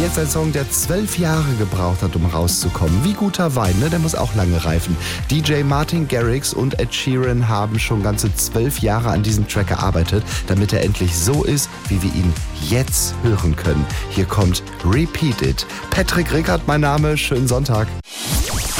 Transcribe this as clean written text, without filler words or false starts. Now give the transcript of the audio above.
jetzt ein Song, der 12 Jahre gebraucht hat, um rauszukommen. Wie guter Wein, ne? Der muss auch lange reifen. DJ Martin Garrix und Ed Sheeran haben schon ganze 12 Jahre an diesem Track gearbeitet, damit er endlich so ist, wie wir ihn jetzt hören können. Hier kommt Repeat It. Patrick Rickard, mein Name. Schönen Sonntag.